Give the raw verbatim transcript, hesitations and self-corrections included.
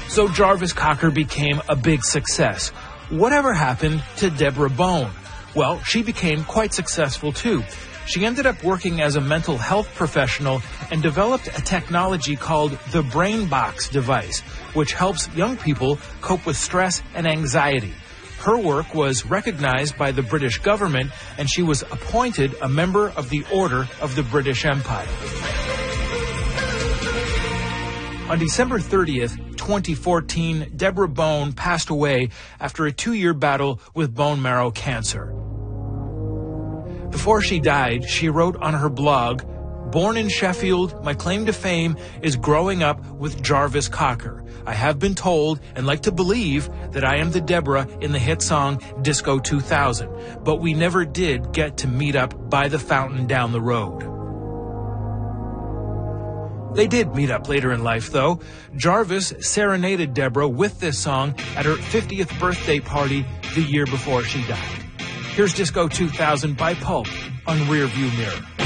So Jarvis Cocker became a big success. Whatever happened to Deborah Bone? Well, she became quite successful too. She ended up working as a mental health professional and developed a technology called the BrainBox device, which helps young people cope with stress and anxiety. Her work was recognized by the British government, and she was appointed a member of the Order of the British Empire. On December thirtieth, twenty fourteen, Deborah Bone passed away after a two-year battle with bone marrow cancer. Before she died, she wrote on her blog, "Born in Sheffield, my claim to fame is growing up with Jarvis Cocker. I have been told and like to believe that I am the Deborah in the hit song Disco two thousand, but we never did get to meet up by the fountain down the road." They did meet up later in life, though. Jarvis serenaded Deborah with this song at her fiftieth birthday party the year before she died. Here's Disco two thousand by Pulp on Rearview Mirror.